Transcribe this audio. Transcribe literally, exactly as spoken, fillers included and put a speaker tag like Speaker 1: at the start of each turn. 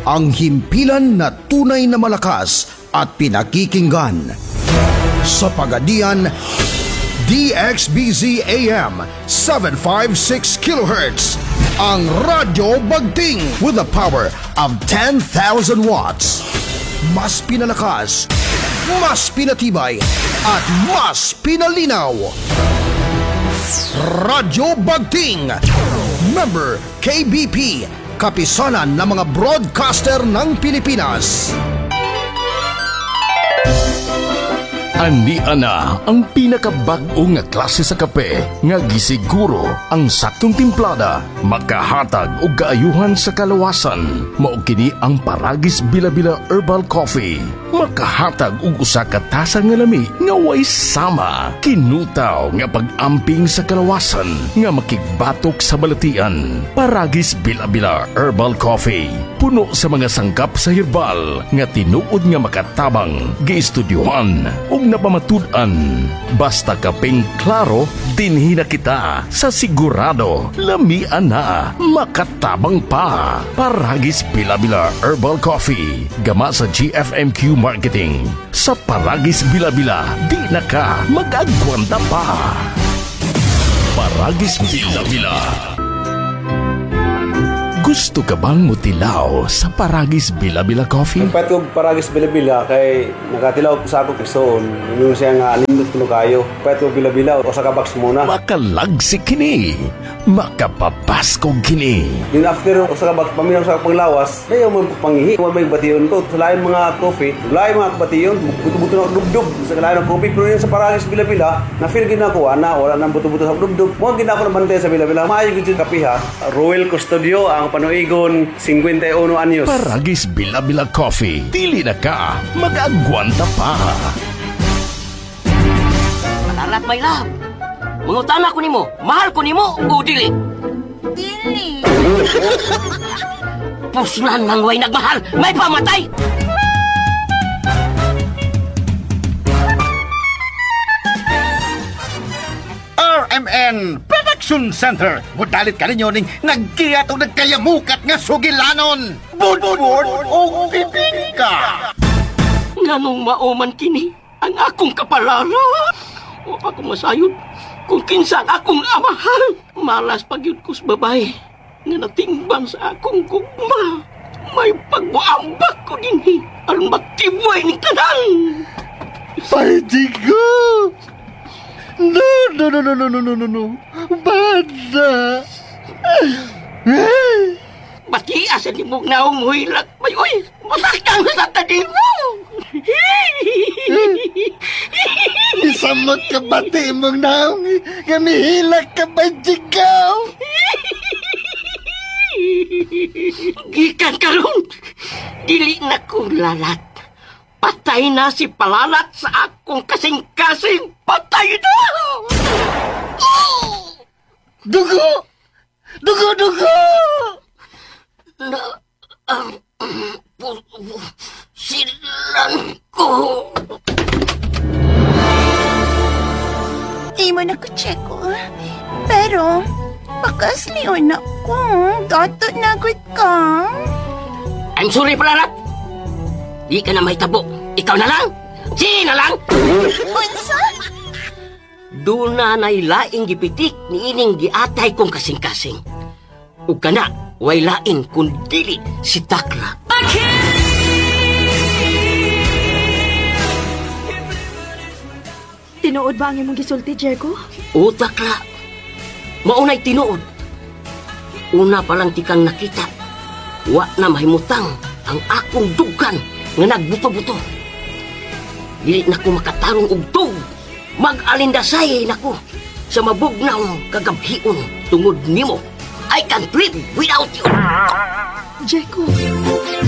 Speaker 1: ang himpilan na tunay na malakas at pinakikinggan. Sa Pagadian, D X B Z A M seven fifty-six kilohertz, ang Radyo Bagting with the power of ten thousand watts. Mas pinalakas, mas pinatibay, at mas pinalinaw. Radyo Bagting, member K B P, kapisanan ng mga broadcaster ng Pilipinas.
Speaker 2: Ani ana ang pinakabag-o nga klase sa kape nga gisiguro ang saktong timplada makahatag og kaayuhan sa kalawasan. Mao kini ang Paragis Bila-Bila Herbal Coffee. Makahatag og usa ka tasa nga lami nga way sama. Kinutaw nga pag-amping sa kalawasan nga makigbatok sa balatian. Paragis Bila-Bila Herbal Coffee. Puno sa mga sangkap sa herbal nga tinuod nga makatabang, giistudyohan ug napamatud-an. Basta kapeng klaro, dinhi na kita sa sigurado. Lamian na, makatabang pa. Paragis Bila-Bila Herbal Coffee. Gama sa G F M Q Marketing. Sa Paragis Bila-Bila, di na ka mag-agwanta pa. Paragis Bila-Bila. Gusto ka bang mutilaw sa Paragis Bila-Bila Coffee?
Speaker 3: Pwede ko Paragis Bila-Bila kay nakatilaw ko sa akong pisoon. Yung siya nga alindot ko kayo. Pwede ko Bila-Bila o sa kabaks muna.
Speaker 2: Makalagsi kini. Makapapasko kini.
Speaker 3: Then after o sa kabaks, paminaw sa panglawas, ayaw mo pangihi. Huwag may batiyon ko. Sa lain mga coffee, lain mga batiyon, buto-buto na dubdub. Sa lain ng coffee, pero yun sa Paragis Bila-Bila, na-feel ginakuha na wala nang buto-buto sa dubdub. Huwag ginako na bantay sa Bila-Bila. Maayo gito kapiha. Royal Custodio ang Panoigon, fifty-one anyos.
Speaker 2: Paragis Bila-Bila Coffee. Dili na ka, mag-agwanta pa.
Speaker 4: Palalat, my love. Mangutana ko nimo, mahal ko nimo o dili?
Speaker 5: Dili.
Speaker 4: Puslan nang way nagmahal, may pamatay.
Speaker 6: R M N Production Center. Mudalit ka ninyo ning nagkiyat o nagkayamukat nga sugilanon. Budbud o pipika.
Speaker 4: Nganong mauman kini ang akong kapalaran. O ako masayod kung kinsan akong amahan. Malas pagyud ko sa babae nga natimbang sa akong gugma. May pagbuambak ko dinhi aron magtibuay ni tanan.
Speaker 6: Paidigo! No, no, no, no, no, no, no, no, no. Bada!
Speaker 4: Batias ang imong naong huilat. May uy, masaktan sa tanin mo.
Speaker 6: Isamot ka bati mong naong gamihilak ka ba, Jigaw?
Speaker 4: Gikan karon, dili na kong lalat. Patay na si Palalat sa akong kasing-kasing. Patay na! Oh!
Speaker 6: Dugo! Dugo, dugo!
Speaker 4: Na, ang, um, silan ko.
Speaker 5: Imo na ko check ko. Pero, bakas liyon ako. Dato na good ka.
Speaker 4: I'm sorry, Palalat. Di ka na may tabo. Ikaw na lang. Si na lang.
Speaker 5: Unsa?
Speaker 4: Doon na nailaing gipitik ni ining giatay kong kasing-kasing. Ug kana, way lain kung dili si Takla.
Speaker 7: Tinuod ba ang imong gisulti, Jericho?
Speaker 4: O Takla, maunay tinuod. Una pa lang tikang nakita, wa na mahimutang ang akong dugan nga nagbuto-buto. Dili na ko makatarong og tug. Mag-alindasay na ko sa mabugnaw kagabhion tungod nimo. I can't live without you.
Speaker 7: Jericho,